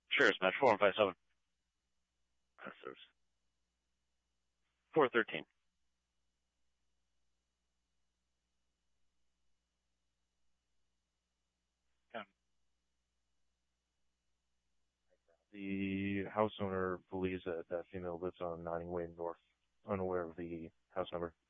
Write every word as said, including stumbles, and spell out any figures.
Sure, it's match four one five seven. Service. four thirteen. The house owner believes that that female lives on Notting Way North, unaware of the house number.